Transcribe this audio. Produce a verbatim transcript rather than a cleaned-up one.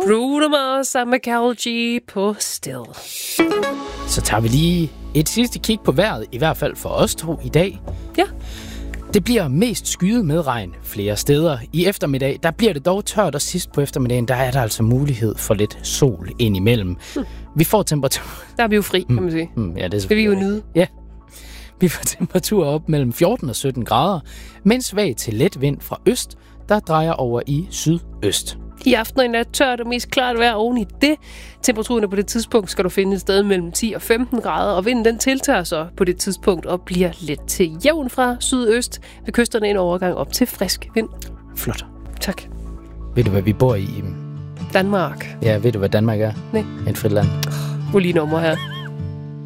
Bruno Mars sammen med Karol G på Still. Så tager vi lige et sidste kig på vejret, i hvert fald for os to i dag. Ja. Det bliver mest skyet med regn flere steder. I eftermiddag, der bliver det dog tørt, og sidst på eftermiddagen, der er der altså mulighed for lidt sol indimellem. Hmm. Vi får temperatur... Der er vi jo fri, kan man sige. Hmm, ja, det, er det vil vi jo nyde. Ja. Vi får temperaturer op mellem fjorten og sytten grader, mens svag til let vind fra øst, der drejer over i sydøst. I aften og i nat tørt og mest klart vejr oven i det. Temperaturen på det tidspunkt skal du finde et sted mellem ti og femten grader, og vinden den tiltager så på det tidspunkt og bliver let til jævn fra sydøst. Ved kysterne en overgang op til frisk vind. Flot. Tak. Ved du, hvad vi bor i? Danmark. Ja, ved du, hvad Danmark er? Nej. Et frit land. Hvor lige nummer her.